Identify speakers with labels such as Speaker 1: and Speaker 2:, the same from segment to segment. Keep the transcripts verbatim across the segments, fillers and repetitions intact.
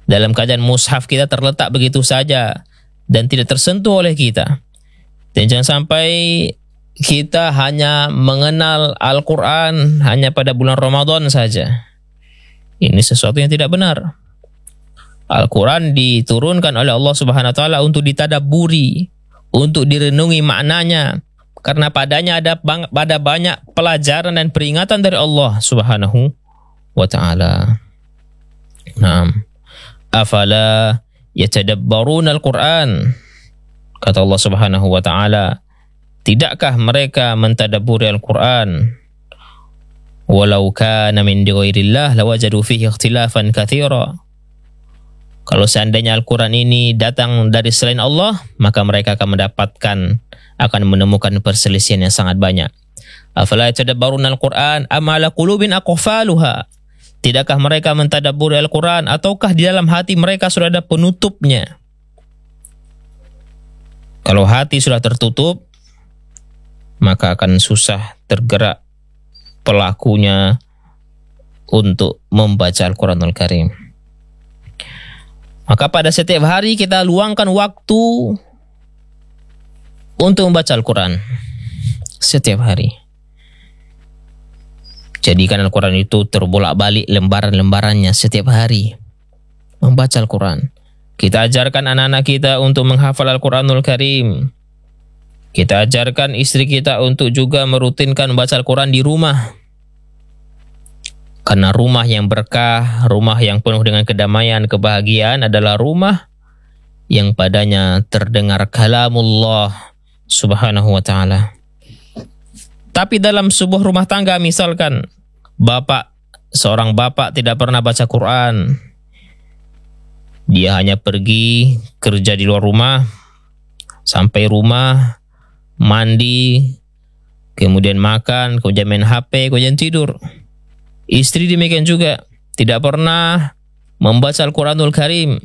Speaker 1: dalam keadaan mushaf kita terletak begitu saja dan tidak tersentuh oleh kita. Dan jangan sampai kita hanya mengenal Al-Quran hanya pada bulan Ramadan saja. Ini sesuatu yang tidak benar. Al-Quran diturunkan oleh Allah Subhanahu wa taala untuk ditadabburi, untuk direnungi maknanya, karena padanya ada bang, ada banyak pelajaran dan peringatan dari Allah Subhanahu wa taala. Naam. Afala yatadabbaruna al-Quran? Kata Allah Subhanahu wa taala, tidakkah mereka mentadabburi Al-Quran? Walau kana min ghairillah lawajadu fihi ikhtilafan katsira. Kalau seandainya Al-Quran ini datang dari selain Allah, maka mereka akan mendapatkan, akan menemukan perselisihan yang sangat banyak. Afala yatadabbaruna al-Quran am ala qulubin aqfaluha? Tidakkah mereka mentadabburi Al-Quran ataukah di dalam hati mereka sudah ada penutupnya? Kalau hati sudah tertutup, maka akan susah tergerak pelakunya untuk membaca Al-Quranul Karim. Maka pada setiap hari kita luangkan waktu untuk membaca Al-Quran. Setiap hari. Jadikan Al-Quran itu terbolak-balik lembaran-lembarannya setiap hari. Membaca Al-Quran. Kita ajarkan anak-anak kita untuk menghafal Al-Quranul Karim. Kita ajarkan istri kita untuk juga merutinkan membaca Al-Quran di rumah. Karena rumah yang berkah, rumah yang penuh dengan kedamaian, kebahagiaan adalah rumah yang padanya terdengar kalamullah Subhanahu wa ta'ala. Tapi dalam sebuah rumah tangga, misalkan bapak, seorang bapak tidak pernah baca Quran. Dia hanya pergi kerja di luar rumah, sampai rumah, mandi, kemudian makan, kemudian main H P, kemudian tidur. Istri demikian juga, tidak pernah membaca Al-Quranul Karim.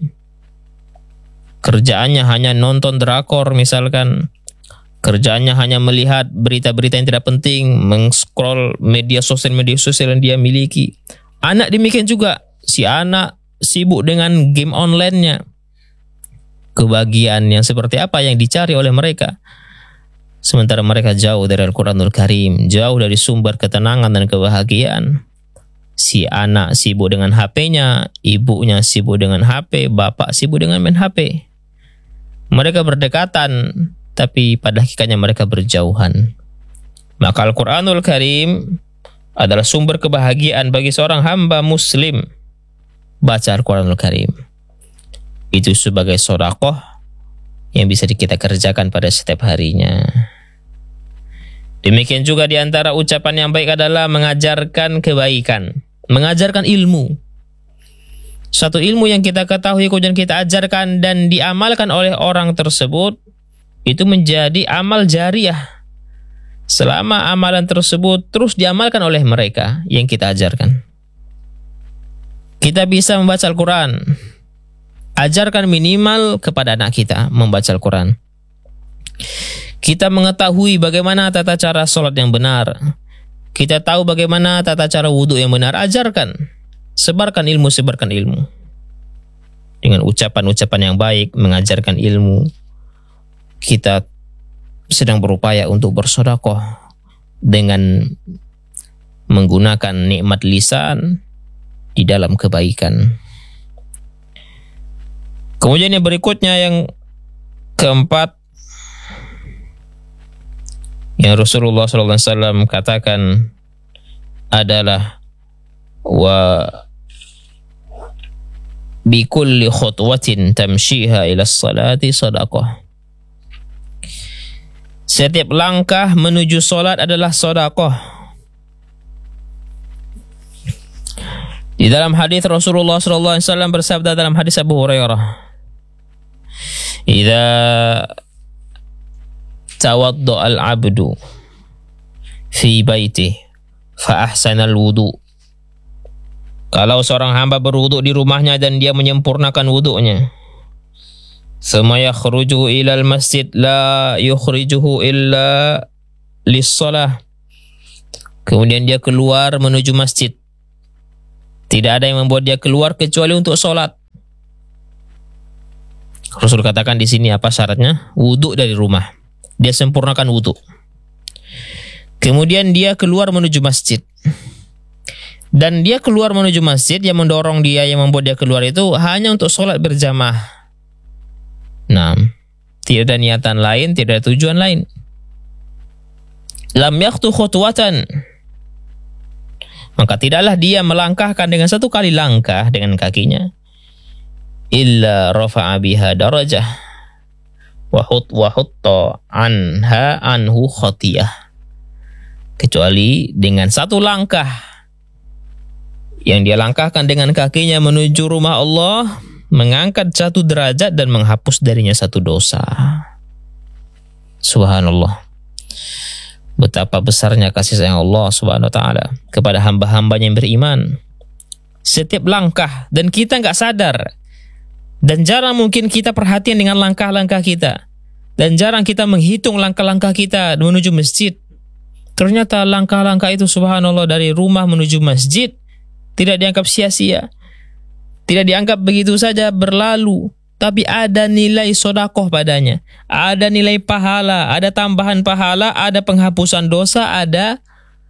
Speaker 1: Kerjaannya hanya nonton drakor misalkan. Kerjaannya hanya melihat berita-berita yang tidak penting, meng-scroll media sosial-media sosial yang dia miliki. Anak demikian juga, si anak sibuk dengan game online-nya. Kebahagiaan yang seperti apa yang dicari oleh mereka? Sementara mereka jauh dari Al-Quranul Karim, jauh dari sumber ketenangan dan kebahagiaan. Si anak sibuk dengan H P-nya, ibunya sibuk dengan H P, bapak sibuk dengan main H P. Mereka berdekatan, tapi pada hakikatnya mereka berjauhan. Maka Al-Quranul Karim adalah sumber kebahagiaan bagi seorang hamba muslim. Baca Al-Quranul Karim. Itu sebagai sedekah yang bisa kita kerjakan pada setiap harinya. Demikian juga di antara ucapan yang baik adalah mengajarkan kebaikan, mengajarkan ilmu. Satu ilmu yang kita ketahui kemudian kita ajarkan dan diamalkan oleh orang tersebut, itu menjadi amal jariah. Selama amalan tersebut terus diamalkan oleh mereka yang kita ajarkan. Kita bisa membaca Al-Quran. Ajarkan minimal kepada anak kita membaca Al-Quran. Kita mengetahui bagaimana tata cara sholat yang benar. Kita tahu bagaimana tata cara wudhu yang benar. Ajarkan. Sebarkan ilmu, sebarkan ilmu. Dengan ucapan-ucapan yang baik, mengajarkan ilmu. Kita sedang berupaya untuk bersedekah dengan menggunakan nikmat lisan di dalam kebaikan. Kemudian yang berikutnya, yang keempat, yang Rasulullah shallallahu alaihi wasallam katakan adalah wa bi kulli khutwatin tamshiha ila salati sadaqah. Setiap langkah menuju salat adalah sedekah. Di dalam hadis Rasulullah shallallahu alaihi wasallam bersabda dalam hadis Abu Hurairah, "Idza tawadda al-'abdu fi baitihi fa ahsana al-wudu." Kalau seorang hamba berwudu di rumahnya dan dia menyempurnakan wudunya, "Tsumma yakhruju ila al-masjid la yukhrijuhu illa lis-shalah." Kemudian dia keluar menuju masjid. Tidak ada yang membuat dia keluar kecuali untuk sholat. Rasul katakan di sini apa syaratnya? Wudhu dari rumah. Dia sempurnakan wudhu. Kemudian dia keluar menuju masjid. Dan dia keluar menuju masjid, yang mendorong dia, yang membuat dia keluar itu hanya untuk sholat berjamaah. Nah, tidak ada niatan lain, tidak ada tujuan lain. Lam yakhtu khutwatan. Maka tidaklah dia melangkahkan dengan satu kali langkah dengan kakinya. Illa rafa'a biha darajah. Wa hut wa hutta anha anhu khatiyah. Kecuali dengan satu langkah yang dia langkahkan dengan kakinya menuju rumah Allah, mengangkat satu derajat dan menghapus darinya satu dosa. Subhanallah. Betapa besarnya kasih sayang Allah subhanahu wa ta'ala kepada hamba-hambanya yang beriman. Setiap langkah, dan kita nggak sadar, dan jarang mungkin kita perhatian dengan langkah-langkah kita, dan jarang kita menghitung langkah-langkah kita menuju masjid. Ternyata langkah-langkah itu subhanallah dari rumah menuju masjid tidak dianggap sia-sia, tidak dianggap begitu saja berlalu, tapi ada nilai sodakoh padanya, ada nilai pahala, ada tambahan pahala, ada penghapusan dosa, ada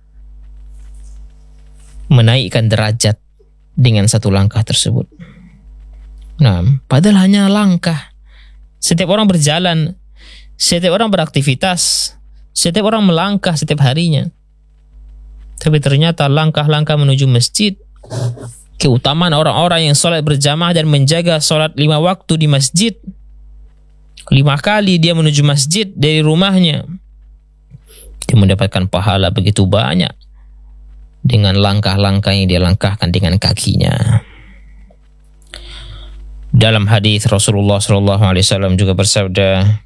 Speaker 1: menaikkan derajat dengan satu langkah tersebut. Nah, padahal hanya langkah. Setiap orang berjalan, setiap orang beraktivitas, setiap orang melangkah setiap harinya. Tapi ternyata langkah-langkah menuju masjid, keutamaan orang-orang yang sholat berjamaah dan menjaga sholat lima waktu di masjid, lima kali dia menuju masjid dari rumahnya, dia mendapatkan pahala begitu banyak dengan langkah-langkah yang dia langkahkan dengan kakinya. Dalam hadis Rasulullah Shallallahu Alaihi Wasallam juga bersabda,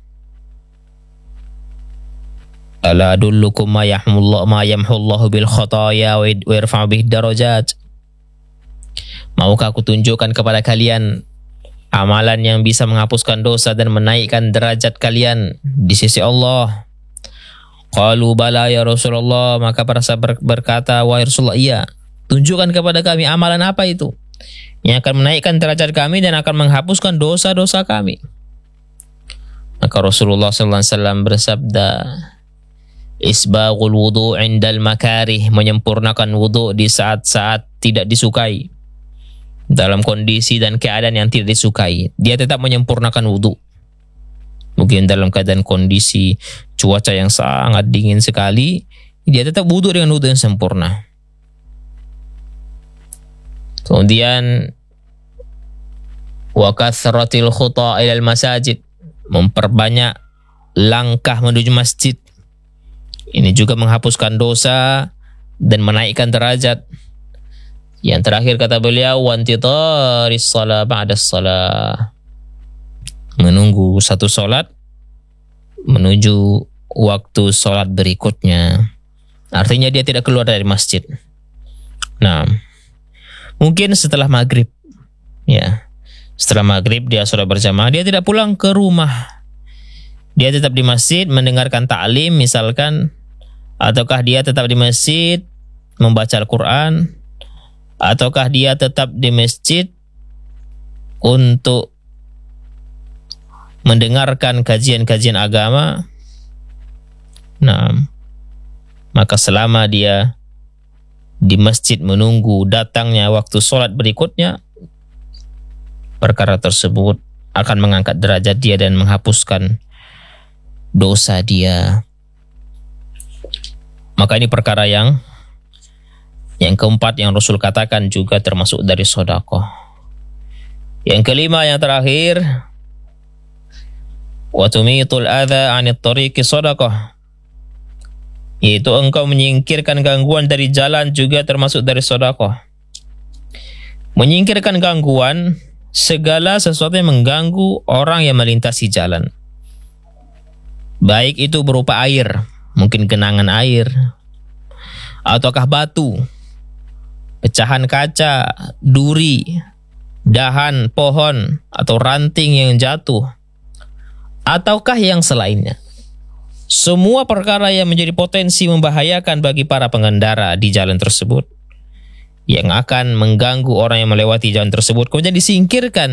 Speaker 1: "Ala adullukum ma yahmullahu ma yamhullahu bil khataya wa yarfa'u bih darajat." Maukah aku tunjukkan kepada kalian amalan yang bisa menghapuskan dosa dan menaikkan derajat kalian di sisi Allah? Qalu bala ya Rasulullah. Maka para sahabat berkata, wahai Rasulullah, iya. Tunjukkan kepada kami amalan apa itu yang akan menaikkan derajat kami dan akan menghapuskan dosa-dosa kami. Maka Rasulullah sallallahu alaihi wasallam bersabda, isbaghul wudu' indal makarih, menyempurnakan wudu' di saat-saat tidak disukai, dalam kondisi dan keadaan yang tidak disukai, dia tetap menyempurnakan wudu. Mungkin dalam keadaan kondisi cuaca yang sangat dingin sekali, dia tetap wudu dengan wudu yang sempurna. Kemudian wa kathratil khuta ilal masajid, memperbanyak langkah menuju masjid. Ini juga menghapuskan dosa dan menaikkan derajat. Yang terakhir kata beliau, wantitaris shalah ba'da shalah, menunggu satu solat menuju waktu solat berikutnya. Artinya dia tidak keluar dari masjid. Nah, mungkin setelah maghrib, ya, setelah maghrib dia sholat berjamaah, dia tidak pulang ke rumah, dia tetap di masjid mendengarkan ta'lim misalkan, ataukah dia tetap di masjid membaca Al-Quran, ataukah dia tetap di masjid untuk mendengarkan kajian-kajian agama. Nah, maka selama dia di masjid menunggu datangnya waktu sholat berikutnya, perkara tersebut akan mengangkat derajat dia dan menghapuskan dosa dia. Maka ini perkara yang yang keempat yang Rasul katakan juga termasuk dari sedekah. Yang kelima, yang terakhir, wa tumitul adza 'anit tariqi sedekah, yaitu engkau menyingkirkan gangguan dari jalan juga termasuk dari sedekah. Menyingkirkan gangguan, segala sesuatu yang mengganggu orang yang melintasi jalan, baik itu berupa air, mungkin genangan air, ataukah batu, pecahan kaca, duri, dahan pohon, atau ranting yang jatuh, ataukah yang selainnya. Semua perkara yang menjadi potensi membahayakan bagi para pengendara di jalan tersebut, yang akan mengganggu orang yang melewati jalan tersebut, kemudian disingkirkan